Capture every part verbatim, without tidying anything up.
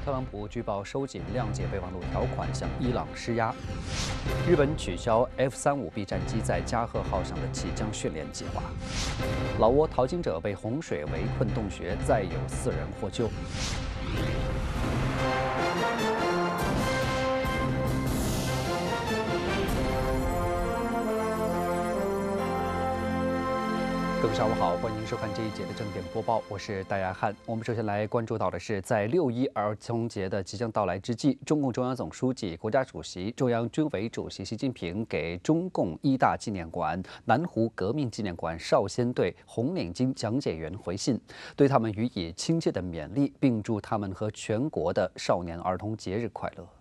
特朗普据报收紧谅解备忘录条款，向伊朗施压。日本取消 F 三五 B 战机在加贺号上的起降训练计划。老挝淘金者被洪水围困洞穴，再有四人获救。各位下午好，欢迎收看这一节的正点播报，我是戴亚汉。我们首先来关注到的是，在六一儿童节的即将到来之际，中共中央总书记、国家主席、中央军委主席习近平给中共一大纪念馆、南湖革命纪念馆少先队红领巾讲解员回信，对他们予以亲切的勉励，并祝他们和全国的少年儿童节日快乐。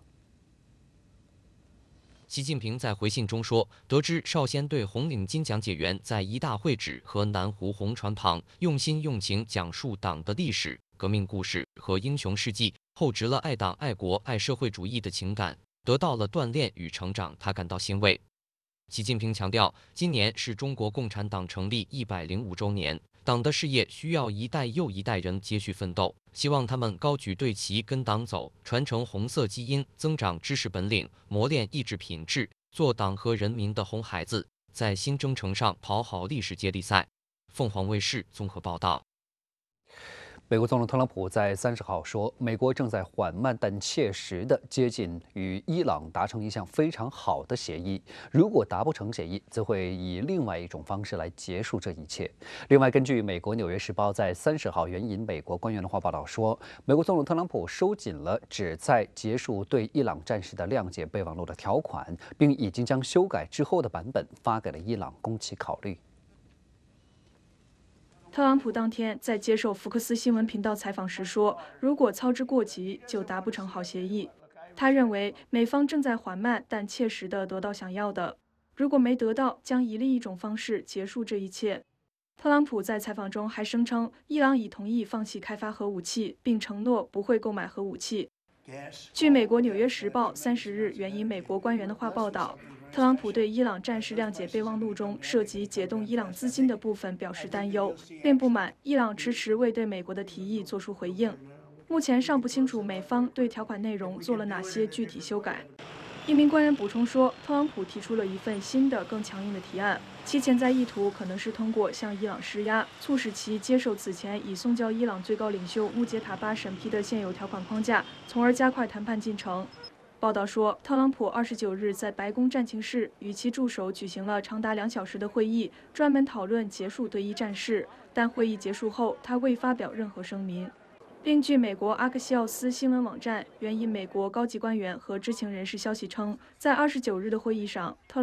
习近平在回信中说，得知少先队红领巾讲解员在一大会址和南湖红船旁用心用情讲述党的历史、革命故事和英雄事迹，厚植了爱党、爱国、爱社会主义的情感，得到了锻炼与成长，他感到欣慰。习近平强调，今年是中国共产党成立一百零五周年，党的事业需要一代又一代人接续奋斗，希望他们高举队旗跟党走，传承红色基因，增长知识本领，磨练意志品质，做党和人民的红孩子，在新征程上跑好历史接力赛。凤凰卫视综合报道。 美国总统特朗普在三十号说，美国正在缓慢但切实地接近与伊朗达成一项非常好的协议。如果达不成协议，则会以另外一种方式来结束这一切。另外，根据美国《纽约时报》在三十号援引美国官员的话报道说，美国总统特朗普收紧了旨在结束对伊朗战事的谅解备忘录的条款，并已经将修改之后的版本发给了伊朗，供其考虑。 特朗普当天在接受福克斯新闻频道采访时说，如果操之过急，就达不成好协议。他认为美方正在缓慢但切实地得到想要的，如果没得到，将以另一种方式结束这一切。特朗普在采访中还声称，伊朗已同意放弃开发核武器，并承诺不会购买核武器。据美国《纽约时报》三十日援引美国官员的话报道，特朗普对伊朗战事谅解备忘录中涉及解冻伊朗资金的部分表示担忧，并不满伊朗迟迟未对美国的提议作出回应。目前尚不清楚美方对条款内容做了哪些具体修改。一名官员补充说，特朗普提出了一份新的、更强硬的提案，其潜在意图可能是通过向伊朗施压，促使其接受此前已送交伊朗最高领袖穆杰塔巴审批的现有条款框架，从而加快谈判进程。报道说，特朗普二十九日在白宫战情室与其助手举行了长达两小时的会议，专门讨论结束对伊战事。但会议结束后，他未发表任何声明。另据美国阿克西奥斯新闻网站援引美国高级官员和知情人士消息称，在二十九日的会议上，特